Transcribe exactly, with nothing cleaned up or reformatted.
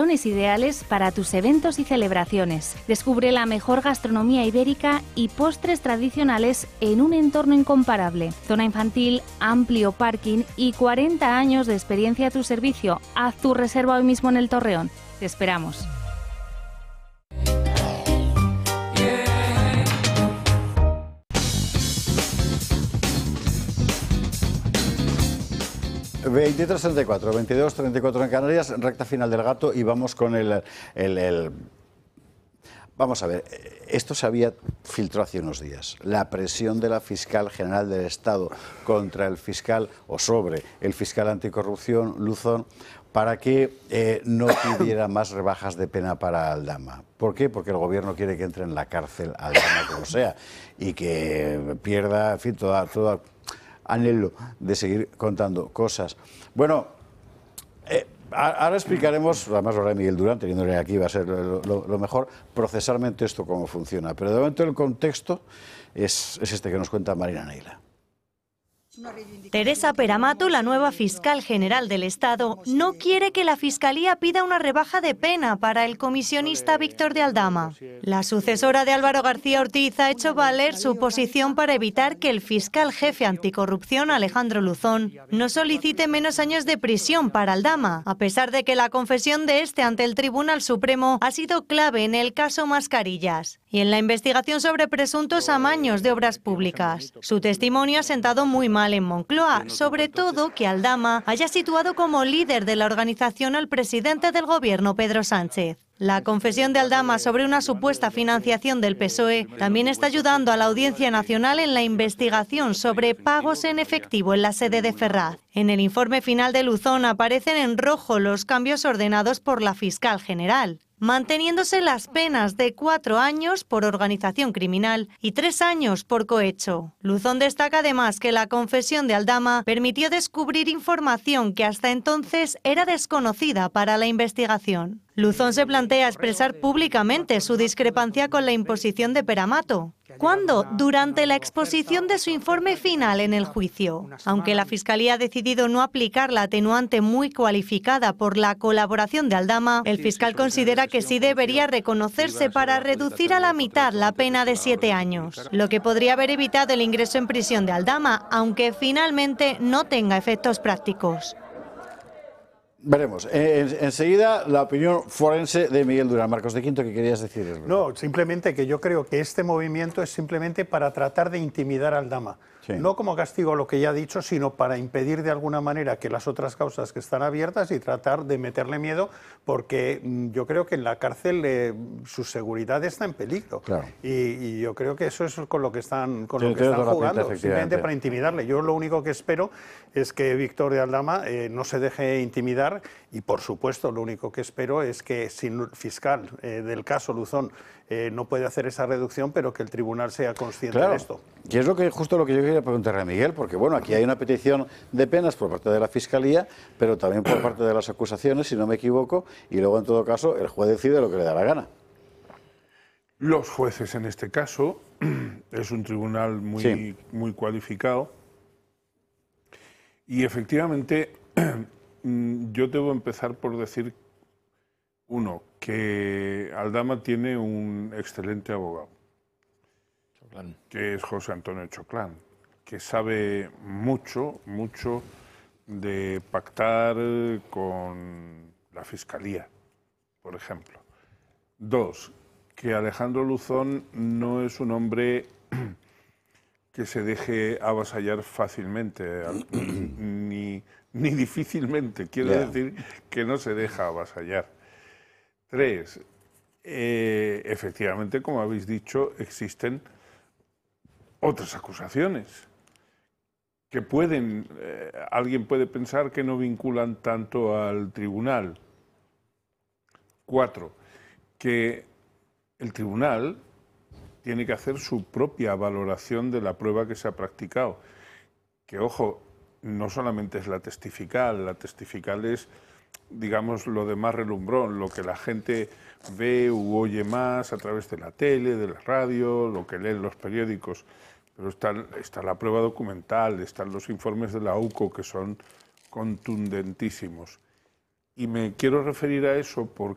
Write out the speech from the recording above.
anfitriones ideales para tus eventos y celebraciones. Descubre la mejor gastronomía ibérica y postres tradicionales en un entorno incomparable. Zona infantil, amplio parking y cuarenta años de experiencia a tu servicio. Haz tu reserva hoy mismo en el Torreón. Te esperamos. veintitrés treinta y cuatro, veintidós treinta y cuatro en Canarias, recta final del gato y vamos con el, el, el... Vamos a ver, esto se había filtrado hace unos días. La presión de la fiscal general del Estado contra el fiscal o sobre el fiscal anticorrupción, Luzón, para que eh, no pidiera más rebajas de pena para Aldama. ¿Por qué? Porque el gobierno quiere que entre en la cárcel Aldama como sea y que pierda, en fin, toda... toda anhelo de seguir contando cosas. Bueno, eh, ahora explicaremos, además lo hará Miguel Durán, teniéndole aquí va a ser lo, lo, lo mejor, procesalmente esto cómo funciona. Pero de momento el contexto es, es este que nos cuenta Marina Neila. Teresa Peramato, la nueva fiscal general del Estado, no quiere que la Fiscalía pida una rebaja de pena para el comisionista Víctor de Aldama. La sucesora de Álvaro García Ortiz ha hecho valer su posición para evitar que el fiscal jefe anticorrupción, Alejandro Luzón, no solicite menos años de prisión para Aldama, a pesar de que la confesión de este ante el Tribunal Supremo ha sido clave en el caso Mascarillas y en la investigación sobre presuntos amaños de obras públicas. Su testimonio ha sentado muy mal en Moncloa, sobre todo que Aldama haya situado como líder de la organización al presidente del gobierno, Pedro Sánchez. La confesión de Aldama sobre una supuesta financiación del P S O E también está ayudando a la Audiencia Nacional en la investigación sobre pagos en efectivo en la sede de Ferraz. En el informe final de Luzón aparecen en rojo los cambios ordenados por la fiscal general, manteniéndose las penas de cuatro años por organización criminal y tres años por cohecho. Luzón destaca además que la confesión de Aldama permitió descubrir información que hasta entonces era desconocida para la investigación. Luzón se plantea expresar públicamente su discrepancia con la imposición de Peramato. ¿Cuándo? Durante la exposición de su informe final en el juicio. Aunque la Fiscalía ha decidido no aplicar la atenuante muy cualificada por la colaboración de Aldama, el fiscal considera que sí debería reconocerse para reducir a la mitad la pena de siete años, lo que podría haber evitado el ingreso en prisión de Aldama, aunque finalmente no tenga efectos prácticos. Veremos. En, enseguida, la opinión forense de Miguel Durán. Marcos de Quinto, ¿qué querías decir? No, simplemente que yo creo que este movimiento es simplemente para tratar de intimidar a Aldama. Sí. No como castigo a lo que ya ha dicho, sino para impedir de alguna manera que las otras causas que están abiertas y tratar de meterle miedo, porque yo creo que en la cárcel eh, su seguridad está en peligro. Claro. Y, y yo creo que eso es con lo que están, con lo que están jugando, simplemente para intimidarle. Yo lo único que espero es que Víctor de Aldama eh, no se deje intimidar y, por supuesto, lo único que espero es que si el fiscal eh, del caso Luzón Eh, no puede hacer esa reducción, pero que el tribunal sea consciente claro, de esto. Y es lo que, justo lo que yo quería preguntarle a Miguel, porque bueno, aquí hay una petición de penas por parte de la Fiscalía, pero también por parte de las acusaciones, si no me equivoco, y luego en todo caso el juez decide lo que le da la gana. Los jueces en este caso, es un tribunal muy, sí. muy cualificado, y efectivamente yo debo empezar por decir, uno, que Aldama tiene un excelente abogado, Choclán, que es José Antonio Choclán, que sabe mucho, mucho de pactar con la Fiscalía, por ejemplo. Dos, que Alejandro Luzón no es un hombre que se deje avasallar fácilmente, ni, ni difícilmente, quiero yeah. decir que no se deja avasallar. Tres, eh, efectivamente, como habéis dicho, existen otras acusaciones que pueden, eh, alguien puede pensar que no vinculan tanto al tribunal. Cuatro, que el tribunal tiene que hacer su propia valoración de la prueba que se ha practicado. Que, ojo, no solamente es la testifical, la testifical es, digamos, lo de más relumbrón, lo que la gente ve u oye más a través de la tele, de la radio, lo que leen los periódicos. Pero está, está la prueba documental, están los informes de la U C O que son contundentísimos. Y me quiero referir a eso porque